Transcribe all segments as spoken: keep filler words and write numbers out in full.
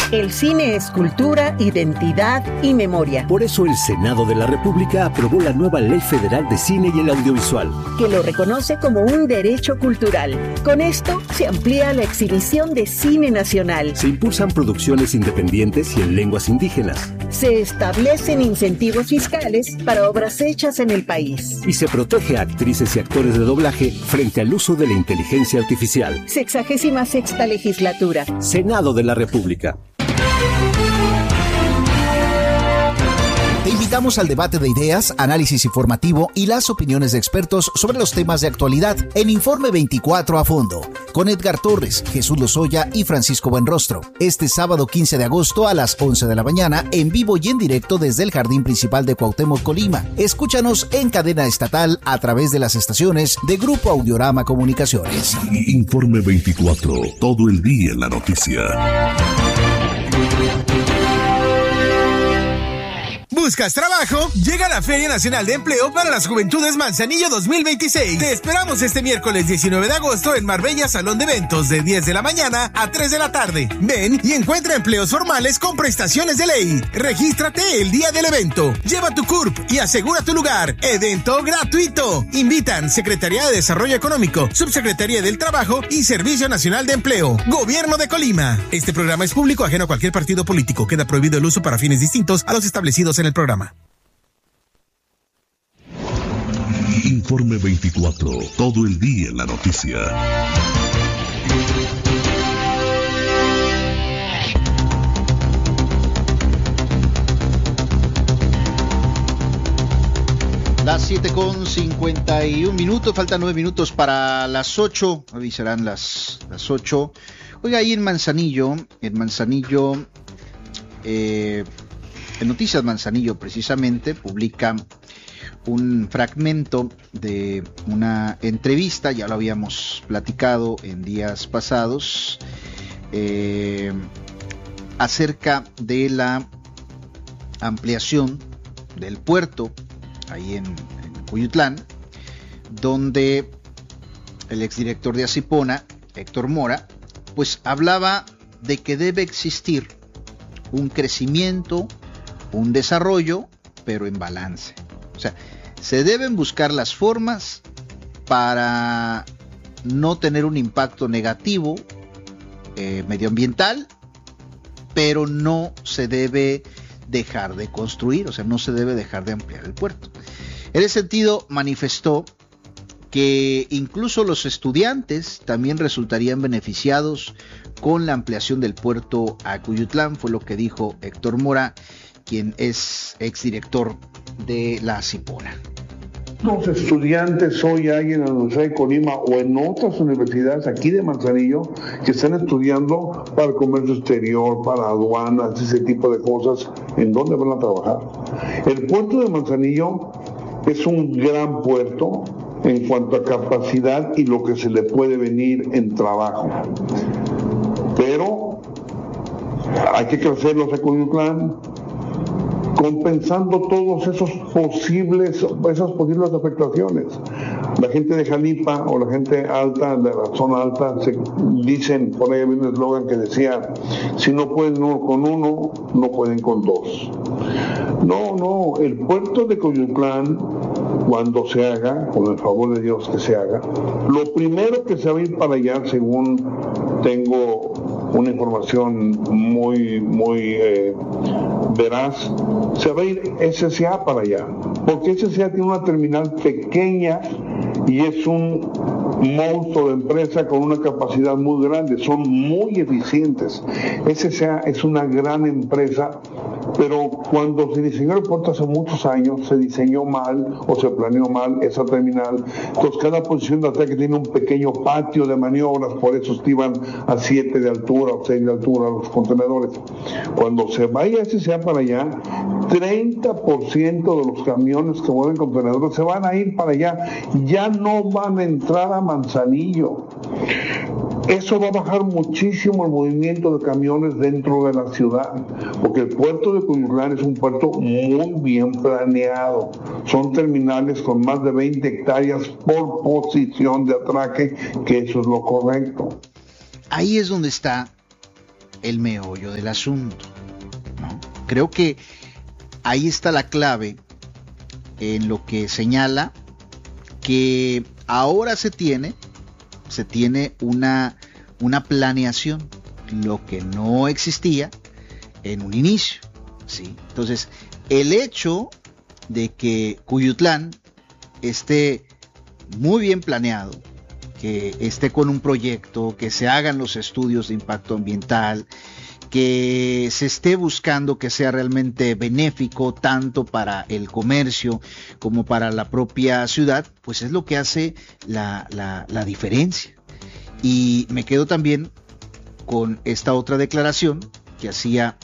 El cine es cultura, identidad y memoria. Por eso el Senado de la República aprobó la nueva Ley Federal de Cine y el Audiovisual, que lo reconoce como un derecho cultural. Con esto se amplía la exhibición de cine nacional. Se impulsan producciones independientes y en lenguas indígenas. Se establecen incentivos fiscales para obras hechas en el país. Y se protege a actrices y actores de doblaje frente al uso de la inteligencia artificial. Sexagésima sexta legislatura. Senado de la República. Te invitamos al debate de ideas, análisis informativo y las opiniones de expertos sobre los temas de actualidad en Informe veinticuatro a fondo, con Edgar Torres, Jesús Lozoya y Francisco Buenrostro. Este sábado quince de agosto a las once de la mañana, en vivo y en directo desde el Jardín Principal de Cuauhtémoc, Colima. Escúchanos en cadena estatal a través de las estaciones de Grupo Audiorama Comunicaciones. Informe veinticuatro, todo el día en la noticia. ¿Buscas trabajo? Llega la Feria Nacional de Empleo para las Juventudes Manzanillo dos mil veintiséis. Te esperamos este miércoles diecinueve de agosto en Marbella Salón de Eventos de diez de la mañana a tres de la tarde. Ven y encuentra empleos formales con prestaciones de ley. Regístrate el día del evento. Lleva tu C U R P y asegura tu lugar. Evento gratuito. Invitan Secretaría de Desarrollo Económico, Subsecretaría del Trabajo y Servicio Nacional de Empleo. Gobierno de Colima. Este programa es público ajeno a cualquier partido político. Queda prohibido el uso para fines distintos a los establecidos en el programa. Informe veinticuatro, todo el día en la noticia. Las siete con cincuenta y un minutos, faltan nueve minutos para las ocho, hoy serán las, las ocho. Oiga, ahí en Manzanillo, en Manzanillo, eh, en Noticias Manzanillo precisamente, publica un fragmento de una entrevista, ya lo habíamos platicado en días pasados, eh, acerca de la ampliación del puerto ahí en, en Cuyutlán, donde el exdirector de Acipona, Héctor Mora, pues hablaba de que debe existir un crecimiento, un desarrollo, pero en balance. O sea, se deben buscar las formas para no tener un impacto negativo eh, medioambiental, pero no se debe dejar de construir, o sea, no se debe dejar de ampliar el puerto. En ese sentido, manifestó que incluso los estudiantes también resultarían beneficiados con la ampliación del puerto a Cuyutlán, fue lo que dijo Héctor Mora, quien es exdirector de la Acipona. Los estudiantes hoy hay en la Universidad de Colima o en otras universidades aquí de Manzanillo que están estudiando para comercio exterior, para aduanas, ese tipo de cosas, ¿en dónde van a trabajar? El puerto de Manzanillo es un gran puerto en cuanto a capacidad y lo que se le puede venir en trabajo. Pero hay que crecerlo hacia Cuyutlán, compensando todos esos posibles, esas posibles afectaciones. La gente de Jalipa o la gente alta, de la zona alta, se dicen, por ahí había un eslogan que decía, si no pueden uno con uno, no pueden con dos. No, no, el puerto de Cuyutlán, cuando se haga, con el favor de Dios que se haga, lo primero que se va a ir para allá, según tengo una información muy, muy eh, veraz, se va a ir S S A para allá, porque S S A tiene una terminal pequeña y es un monstruo de empresa con una capacidad muy grande, son muy eficientes. S S A es una gran empresa, pero cuando se diseñó el puerto hace muchos años, se diseñó mal o se planeó mal esa terminal. Entonces cada posición de ataque tiene un pequeño patio de maniobras, por eso estiban a siete de altura o seis de altura los contenedores. Cuando se vaya S S A para allá, treinta por ciento de los camiones que mueven contenedores se van a ir para allá, ya no van a entrar a Manzanillo. Eso va a bajar muchísimo el movimiento de camiones dentro de la ciudad, porque el puerto de Cuyutlán es un puerto muy bien planeado. Son terminales con más de veinte hectáreas por posición de atraque, que eso es lo correcto. Ahí es donde está el meollo del asunto, ¿no? Creo que ahí está la clave en lo que señala que ahora se tiene, se tiene una, una planeación, lo que no existía en un inicio, ¿sí? Entonces, el hecho de que Cuyutlán esté muy bien planeado, que esté con un proyecto, que se hagan los estudios de impacto ambiental, que se esté buscando que sea realmente benéfico tanto para el comercio como para la propia ciudad, pues es lo que hace la, la, la diferencia. Y me quedo también con esta otra declaración que hacía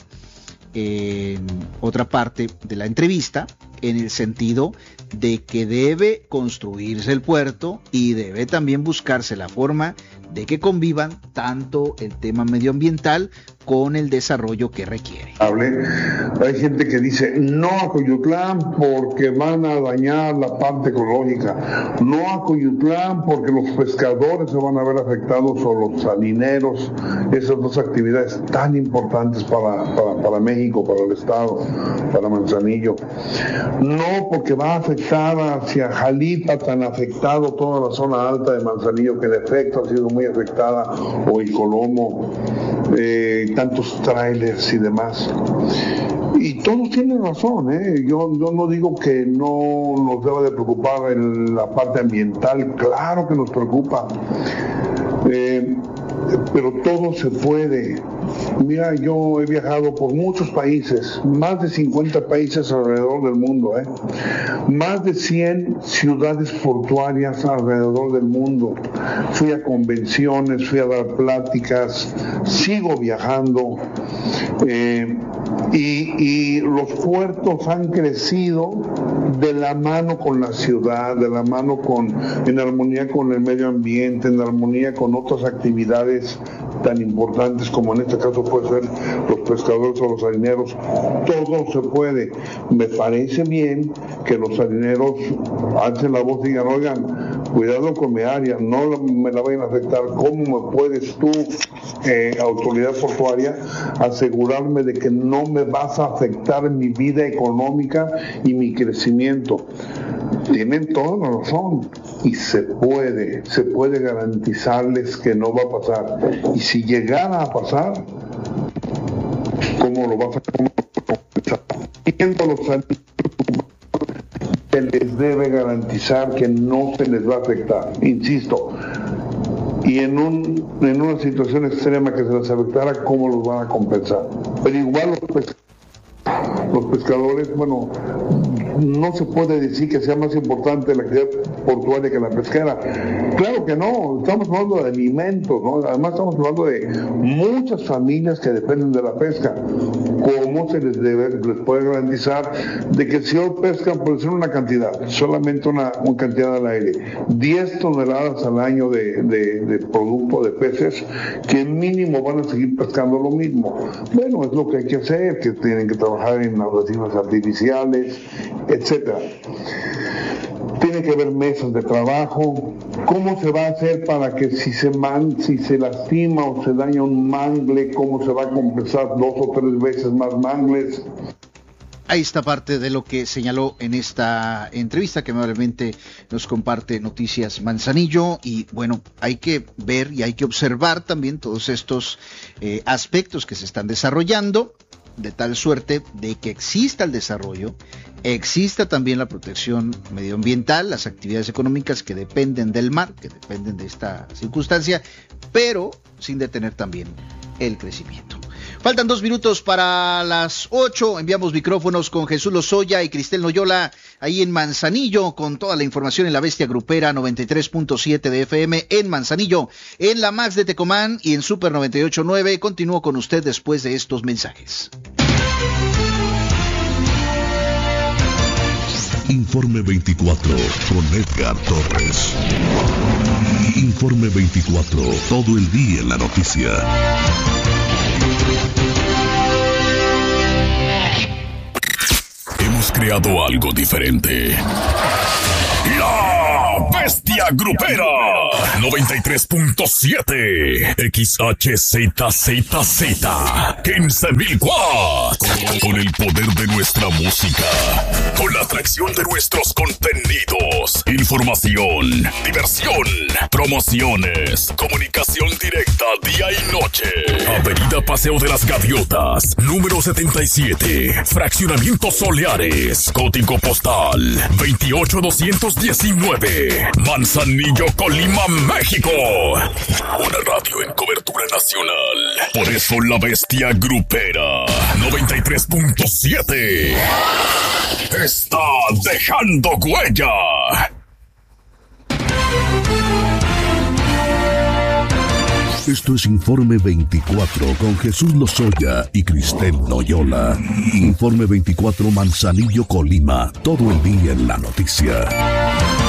en otra parte de la entrevista, en el sentido de que debe construirse el puerto y debe también buscarse la forma de que convivan tanto el tema medioambiental con el desarrollo que requiere. Hay gente que dice no a Cuyutlán porque van a dañar la parte ecológica, no a Cuyutlán porque los pescadores se van a ver afectados o los salineros, esas dos actividades tan importantes para, para, para México, para el estado, para Manzanillo, no porque va a afectar hacia Jalita, tan afectado toda la zona alta de Manzanillo, que en efecto ha sido muy afectada, o el Colomo, eh, tantos trailers y demás. Y todos tienen razón, ¿eh? Yo, yo no digo que no nos deba de preocupar en la parte ambiental, claro que nos preocupa, eh, pero todo se puede. Mira, yo he viajado por muchos países, más de cincuenta países alrededor del mundo, ¿eh? Más de cien ciudades portuarias alrededor del mundo. Fui a convenciones, fui a dar pláticas, sigo viajando, eh, y, y los puertos han crecido de la mano con la ciudad, de la mano con, en armonía con el medio ambiente, en armonía con otras actividades tan importantes como en este caso puede ser los pescadores o los salineros. Todo se puede. Me parece bien que los salineros alcen la voz y digan, oigan, cuidado con mi área, no me la vayan a afectar. ¿Cómo me puedes tú, eh, autoridad portuaria, asegurarme de que no me vas a afectar mi vida económica y mi crecimiento? Tienen toda la razón y se puede, se puede garantizarles que no va a pasar. Y si llegara a pasar, ¿cómo lo vas a compensar? Se les debe garantizar que no se les va a afectar, insisto. Y en, un, en una situación extrema que se les afectara, ¿cómo los van a compensar? Pero igual los pescadores, los pescadores, bueno, no se puede decir que sea más importante la actividad portuaria que la pesquera. Claro que no, estamos hablando de alimentos, ¿no? Además estamos hablando de muchas familias que dependen de la pesca. ¿Cómo se les debe, les puede garantizar de que si hoy pescan, por decir una cantidad, solamente una, una cantidad al aire, diez toneladas al año de, de, de producto de peces, que mínimo van a seguir pescando lo mismo? Bueno, es lo que hay que hacer, que tienen que trabajar en arrecifes artificiales, etcétera. Tiene que haber mesas de trabajo. ¿Cómo se va a hacer para que si se man, si se lastima o se daña un mangle, cómo se va a compensar dos o tres veces más mangles? Ahí está parte de lo que señaló en esta entrevista que amablemente nos comparte Noticias Manzanillo. Y bueno, hay que ver y hay que observar también todos estos eh, aspectos que se están desarrollando, de tal suerte de que exista el desarrollo, exista también la protección medioambiental, las actividades económicas que dependen del mar, que dependen de esta circunstancia, pero sin detener también el crecimiento. Faltan dos minutos para las ocho. Enviamos micrófonos con Jesús Lozoya y Cristel Noyola ahí en Manzanillo con toda la información en La Bestia Grupera noventa y tres punto siete de F M en Manzanillo, en la Max de Tecomán y en Super noventa y ocho punto nueve. Continúo con usted después de estos mensajes. Informe veinticuatro con Edgar Torres. Informe veinticuatro, todo el día en la noticia. Hemos creado algo diferente. La bestia grupera. noventa y tres punto siete X H Z Z Z. quince mil watts. Con el poder de nuestra música. Con la atracción de nuestros contenidos. Información, diversión, promociones, comunicación directa día y noche. Avenida Paseo de las Gaviotas, número setenta y siete, Fraccionamiento Soleares, código postal veintiocho doscientos diecinueve, Manzanillo, Colima, México. Una radio en cobertura nacional. Por eso la bestia grupera noventa y tres punto siete está dejando huella. Esto es Informe veinticuatro con Jesús Lozoya y Cristel Noyola. Informe veinticuatro Manzanillo, Colima. Todo el día en la noticia.